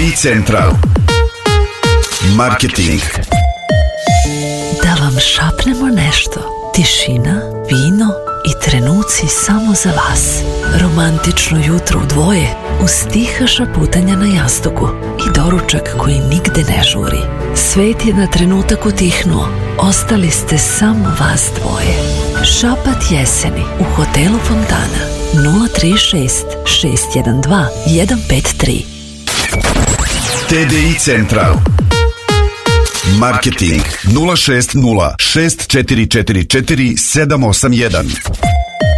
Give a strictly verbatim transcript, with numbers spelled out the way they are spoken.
I Central. Marketing. Da vam šapnemo nešto. Tišina, vino i trenuci samo za vas. Romantično jutro u dvoje uz tiha šaputanja na jastuku i doručak koji nigde ne žuri. Svet je na trenutak utihnuo. Ostali ste samo vas dvoje. Šapat jeseni u hotelu Fontana. nula tri šest šest jedan dva jedan pet tri. T D I Central. Marketing nula šest nula šest četiri četiri četiri sedam osam jedan.